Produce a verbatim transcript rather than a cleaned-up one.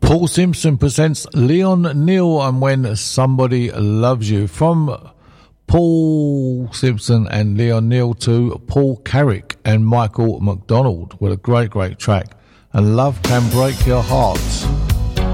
Paul Simpson presents Leon Neal and When Somebody Loves You. From Paul Simpson and Leon Neal to Paul Carrick and Michael McDonald with a great, great track. And Love Can Break Your Heart.